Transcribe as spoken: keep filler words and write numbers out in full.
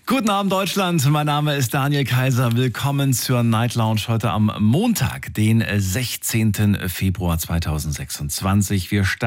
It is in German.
Guten Abend Deutschland, mein Name ist Daniel Kaiser. Willkommen zur Night Lounge heute am Montag, den sechzehnten Februar zweitausendsechsundzwanzig. Wir